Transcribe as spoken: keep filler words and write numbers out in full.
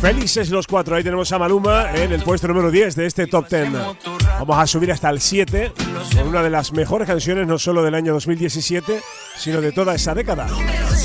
Felices los cuatro, ahí tenemos a Maluma en el puesto número diez de este Top diez. Vamos a subir hasta el siete con una de las mejores canciones no solo del año dos mil diecisiete, sino de toda esa década.